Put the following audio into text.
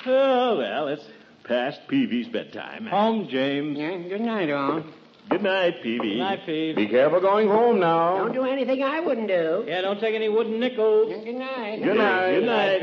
Oh, well, it's past Peavy's bedtime. Home, James. Yeah, good night, all. Good night, Peavy. Good night, Peave. Be careful going home now. Don't do anything I wouldn't do. Yeah, don't take any wooden nickels. Good night. Good night. Good night.